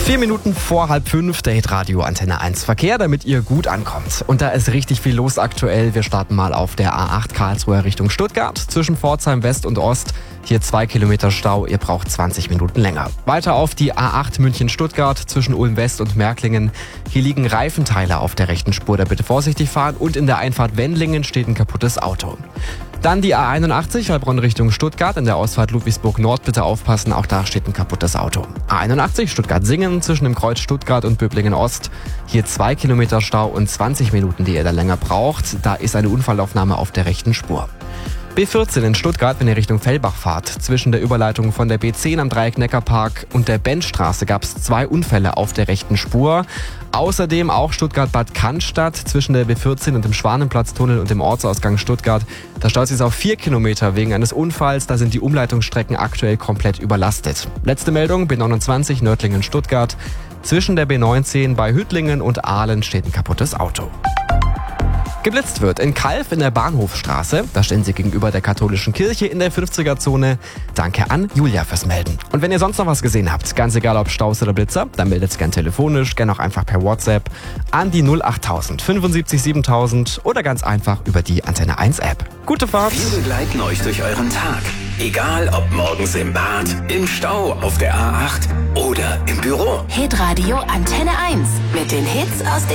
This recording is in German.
4 Minuten vor 4:30, der Hitradio Antenne 1 Verkehr, damit ihr gut ankommt. Und da ist richtig viel los aktuell. Wir starten mal auf der A8 Karlsruhe Richtung Stuttgart. Zwischen Pforzheim West und Ost. Hier 2 Kilometer Stau, ihr braucht 20 Minuten länger. Weiter auf die A8 München-Stuttgart zwischen Ulm West und Märklingen. Hier liegen Reifenteile auf der rechten Spur, da bitte vorsichtig fahren. Und in der Einfahrt Wendlingen steht ein kaputtes Auto. Dann die A81 Heilbronn Richtung Stuttgart. In der Ausfahrt Ludwigsburg Nord bitte aufpassen, auch da steht ein kaputtes Auto. A81 Stuttgart-Singen zwischen dem Kreuz Stuttgart und Böblingen Ost. Hier 2 Kilometer Stau und 20 Minuten, die ihr da länger braucht. Da ist eine Unfallaufnahme auf der rechten Spur. B14 in Stuttgart, wenn ihr Richtung Fellbach fahrt. Zwischen der Überleitung von der B10 am Dreieck Neckarpark und der Benchstraße gab es 2 Unfälle auf der rechten Spur. Außerdem auch Stuttgart-Bad Cannstatt zwischen der B14 und dem Schwanenplatztunnel und dem Ortsausgang Stuttgart. Da staut sich auf 4 Kilometer wegen eines Unfalls. Da sind die Umleitungsstrecken aktuell komplett überlastet. Letzte Meldung, B29 Nördlingen-Stuttgart. Zwischen der B19 bei Hüttlingen und Ahlen steht ein kaputtes Auto. Geblitzt wird in Calw in der Bahnhofstraße. Da stehen sie gegenüber der katholischen Kirche in der 50er-Zone. Danke an Julia fürs Melden. Und wenn ihr sonst noch was gesehen habt, ganz egal ob Staus oder Blitzer, dann meldet es gern telefonisch, gern auch einfach per WhatsApp an die 08000 75 7000 oder ganz einfach über die Antenne 1 App. Gute Fahrt! Wir begleiten euch durch euren Tag. Egal ob morgens im Bad, im Stau, auf der A8 oder im Büro. Hitradio Antenne 1 mit den Hits aus den